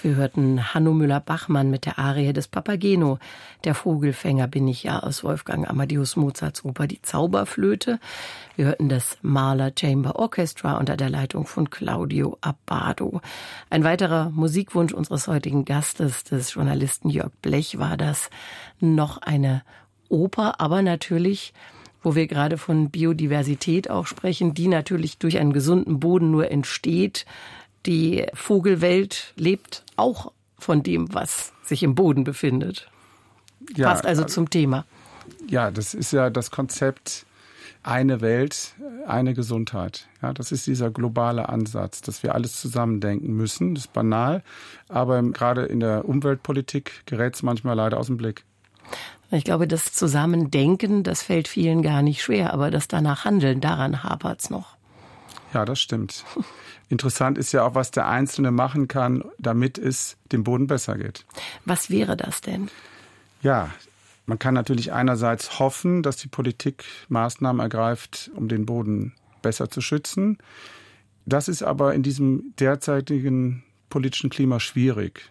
Wir hörten Hanno Müller-Bachmann mit der Arie des Papageno. Der Vogelfänger bin ich ja aus Wolfgang Amadeus Mozarts Oper Die Zauberflöte. Wir hörten das Mahler Chamber Orchestra unter der Leitung von Claudio Abbado. Ein weiterer Musikwunsch unseres heutigen Gastes, des Journalisten Jörg Blech, war das. Noch eine Oper, aber natürlich, wo wir gerade von Biodiversität auch sprechen, die natürlich durch einen gesunden Boden nur entsteht. Die Vogelwelt lebt auch von dem, was sich im Boden befindet. Ja, passt also zum Thema. Ja, das ist ja das Konzept eine Welt, eine Gesundheit. Ja, das ist dieser globale Ansatz, dass wir alles zusammendenken müssen. Das ist banal, aber gerade in der Umweltpolitik gerät es manchmal leider aus dem Blick. Ich glaube, das Zusammendenken, das fällt vielen gar nicht schwer, aber das danach Handeln, daran hapert's noch. Ja, das stimmt. Interessant ist ja auch, was der Einzelne machen kann, damit es dem Boden besser geht. Was wäre das denn? Ja, man kann natürlich einerseits hoffen, dass die Politik Maßnahmen ergreift, um den Boden besser zu schützen. Das ist aber in diesem derzeitigen politischen Klima schwierig.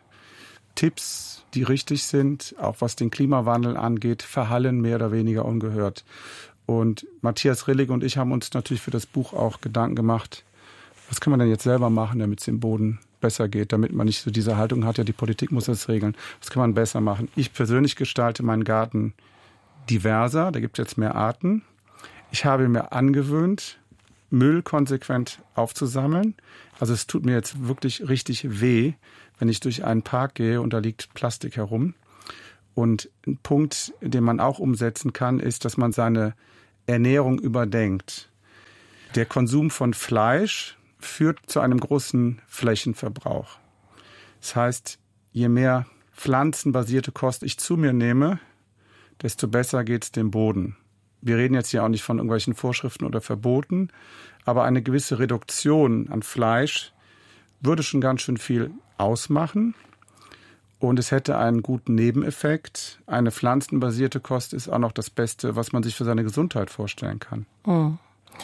Tipps, die richtig sind, auch was den Klimawandel angeht, verhallen mehr oder weniger ungehört. Und Matthias Rillig und ich haben uns natürlich für das Buch auch Gedanken gemacht, was kann man denn jetzt selber machen, damit es dem Boden besser geht, damit man nicht so diese Haltung hat, ja, die Politik muss das regeln. Was kann man besser machen? Ich persönlich gestalte meinen Garten diverser, da gibt es jetzt mehr Arten. Ich habe mir angewöhnt, Müll konsequent aufzusammeln. Also es tut mir jetzt wirklich richtig weh, wenn ich durch einen Park gehe und da liegt Plastik herum. Und ein Punkt, den man auch umsetzen kann, ist, dass man seine Ernährung überdenkt. Der Konsum von Fleisch führt zu einem großen Flächenverbrauch. Das heißt, je mehr pflanzenbasierte Kost ich zu mir nehme, desto besser geht es dem Boden. Wir reden jetzt hier auch nicht von irgendwelchen Vorschriften oder Verboten, aber eine gewisse Reduktion an Fleisch würde schon ganz schön viel ausmachen. Und es hätte einen guten Nebeneffekt. Eine pflanzenbasierte Kost ist auch noch das Beste, was man sich für seine Gesundheit vorstellen kann. Mhm.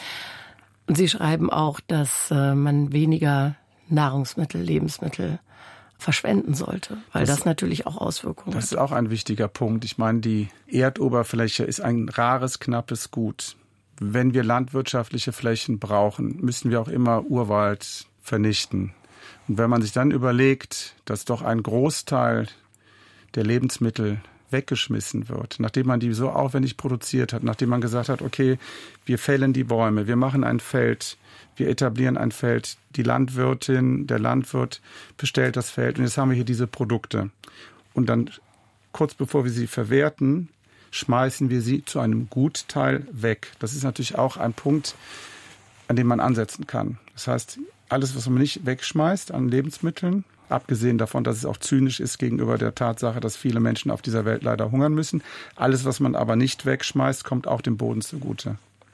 Und Sie schreiben auch, dass man weniger Nahrungsmittel, Lebensmittel verschwenden sollte, weil das natürlich auch Auswirkungen hat. Das ist auch ein wichtiger Punkt. Ich meine, die Erdoberfläche ist ein rares, knappes Gut. Wenn wir landwirtschaftliche Flächen brauchen, müssen wir auch immer Urwald vernichten. Und wenn man sich dann überlegt, dass doch ein Großteil der Lebensmittel weggeschmissen wird, nachdem man die so aufwendig produziert hat, nachdem man gesagt hat, okay, wir fällen die Bäume, wir machen ein Feld, wir etablieren ein Feld, die Landwirtin, der Landwirt bestellt das Feld und jetzt haben wir hier diese Produkte. Und dann, kurz bevor wir sie verwerten, schmeißen wir sie zu einem Gutteil weg. Das ist natürlich auch ein Punkt, an dem man ansetzen kann. Das heißt, alles, was man nicht wegschmeißt an Lebensmitteln, abgesehen davon, dass es auch zynisch ist gegenüber der Tatsache, dass viele Menschen auf dieser Welt leider hungern müssen. Alles, was man aber nicht wegschmeißt, kommt auch dem Boden zugute.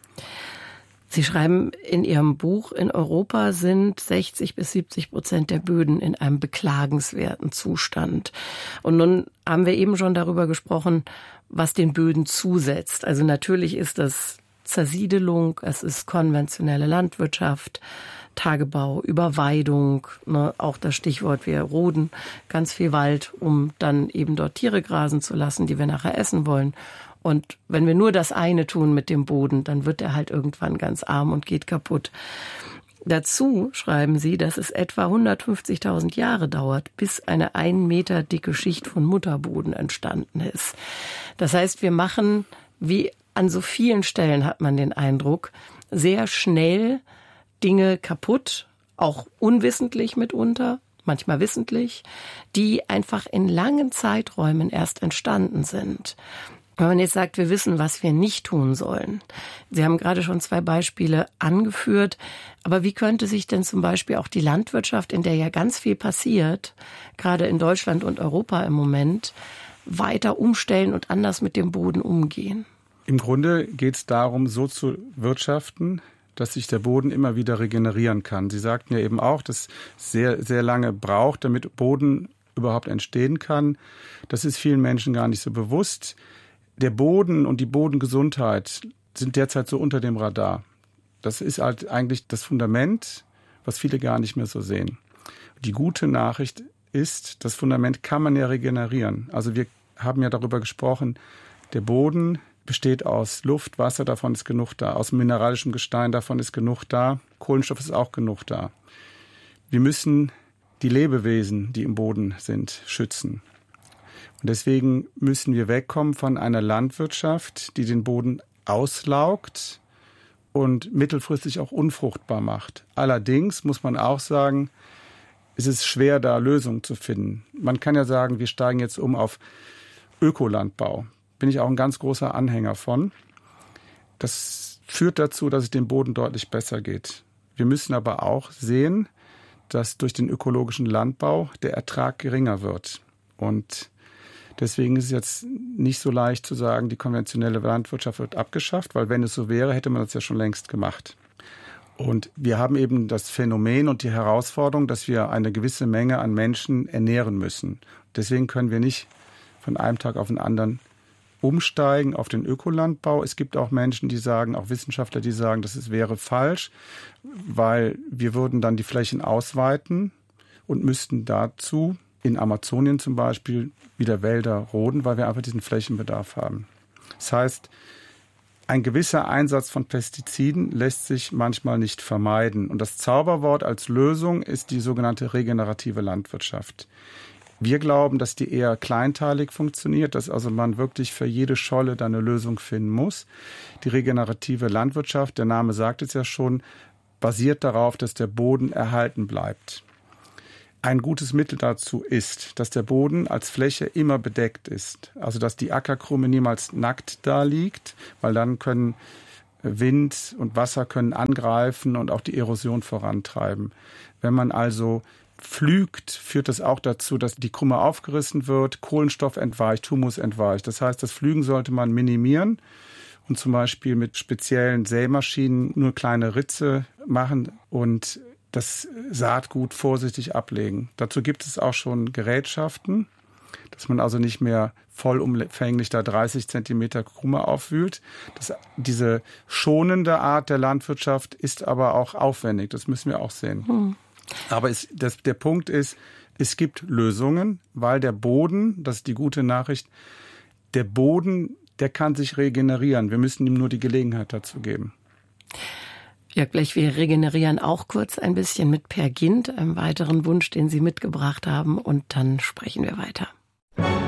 Sie schreiben in Ihrem Buch, in Europa sind 60-70% der Böden in einem beklagenswerten Zustand. Und nun haben wir eben schon darüber gesprochen, was den Böden zusetzt. Also natürlich ist das Zersiedelung, es ist konventionelle Landwirtschaft, Tagebau, Überweidung, ne, auch das Stichwort, wir roden ganz viel Wald, um dann eben dort Tiere grasen zu lassen, die wir nachher essen wollen. Und wenn wir nur das eine tun mit dem Boden, dann wird er halt irgendwann ganz arm und geht kaputt. Dazu schreiben Sie, dass es etwa 150.000 Jahre dauert, bis eine 1 Meter dicke Schicht von Mutterboden entstanden ist. Das heißt, wir machen, wie an so vielen Stellen hat man den Eindruck, sehr schnell Dinge kaputt, auch unwissentlich mitunter, manchmal wissentlich, die einfach in langen Zeiträumen erst entstanden sind. Wenn man jetzt sagt, wir wissen, was wir nicht tun sollen. Sie haben gerade schon 2 Beispiele angeführt, aber wie könnte sich denn zum Beispiel auch die Landwirtschaft, in der ja ganz viel passiert, gerade in Deutschland und Europa im Moment, weiter umstellen und anders mit dem Boden umgehen? Im Grunde geht es darum, so zu wirtschaften, dass sich der Boden immer wieder regenerieren kann. Sie sagten ja eben auch, dass es sehr, sehr lange braucht, damit Boden überhaupt entstehen kann. Das ist vielen Menschen gar nicht so bewusst. Der Boden und die Bodengesundheit sind derzeit so unter dem Radar. Das ist halt eigentlich das Fundament, was viele gar nicht mehr so sehen. Die gute Nachricht ist, das Fundament kann man ja regenerieren. Also wir haben ja darüber gesprochen, der Boden besteht aus Luft, Wasser, davon ist genug da. Aus mineralischem Gestein, davon ist genug da. Kohlenstoff ist auch genug da. Wir müssen die Lebewesen, die im Boden sind, schützen. Und deswegen müssen wir wegkommen von einer Landwirtschaft, die den Boden auslaugt und mittelfristig auch unfruchtbar macht. Allerdings muss man auch sagen, es ist schwer, da Lösungen zu finden. Man kann ja sagen, wir steigen jetzt um auf Ökolandbau. Bin ich auch ein ganz großer Anhänger von. Das führt dazu, dass es dem Boden deutlich besser geht. Wir müssen aber auch sehen, dass durch den ökologischen Landbau der Ertrag geringer wird. Und deswegen ist es jetzt nicht so leicht zu sagen, die konventionelle Landwirtschaft wird abgeschafft, weil wenn es so wäre, hätte man das ja schon längst gemacht. Und wir haben eben das Phänomen und die Herausforderung, dass wir eine gewisse Menge an Menschen ernähren müssen. Deswegen können wir nicht von einem Tag auf den anderen umsteigen auf den Ökolandbau. Es gibt auch Menschen, die sagen, auch Wissenschaftler, die sagen, das wäre falsch, weil wir würden dann die Flächen ausweiten und müssten dazu in Amazonien zum Beispiel wieder Wälder roden, weil wir einfach diesen Flächenbedarf haben. Das heißt, ein gewisser Einsatz von Pestiziden lässt sich manchmal nicht vermeiden. Und das Zauberwort als Lösung ist die sogenannte regenerative Landwirtschaft. Wir glauben, dass die eher kleinteilig funktioniert, dass also man wirklich für jede Scholle da eine Lösung finden muss. Die regenerative Landwirtschaft, der Name sagt es ja schon, basiert darauf, dass der Boden erhalten bleibt. Ein gutes Mittel dazu ist, dass der Boden als Fläche immer bedeckt ist. Also dass die Ackerkrume niemals nackt da liegt, weil dann können Wind und Wasser können angreifen und auch die Erosion vorantreiben. Wenn man also pflügt, führt das auch dazu, dass die Krume aufgerissen wird, Kohlenstoff entweicht, Humus entweicht. Das heißt, das Pflügen sollte man minimieren und zum Beispiel mit speziellen Sämaschinen nur kleine Ritze machen und das Saatgut vorsichtig ablegen. Dazu gibt es auch schon Gerätschaften, dass man also nicht mehr vollumfänglich da 30 Zentimeter Krume aufwühlt. Diese schonende Art der Landwirtschaft ist aber auch aufwendig. Das müssen wir auch sehen. Aber der Punkt ist, es gibt Lösungen, weil der Boden, das ist die gute Nachricht, der Boden, der kann sich regenerieren. Wir müssen ihm nur die Gelegenheit dazu geben. Jörg Blech, wir regenerieren auch kurz ein bisschen mit Peer Gynt, einem weiteren Wunsch, den Sie mitgebracht haben, und dann sprechen wir weiter.